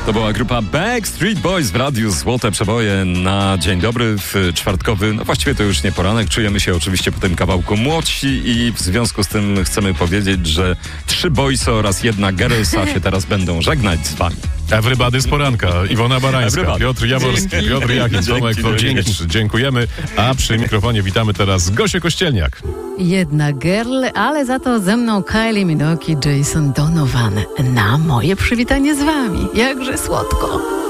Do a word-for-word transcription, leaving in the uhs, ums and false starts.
To była grupa Backstreet Boys w radiu Złote Przeboje na dzień dobry, w czwartkowy, no właściwie to już nie poranek, czujemy się oczywiście po tym kawałku młodsi i w związku z tym chcemy powiedzieć, że trzy boysy oraz jedna girlsa się teraz będą żegnać z wami. Everybody z poranka, Iwona Barańska, Everybody. Piotr Jaworski, Dzięki. Piotr Jachim, Tomek Wawrzyniewicz. Dziękujemy, a przy mikrofonie witamy teraz Gosię Kościelniak. Jedna girl, ale za to ze mną Kylie Minogue i Jason Donovan. Na moje przywitanie z wami. Jakże słodko.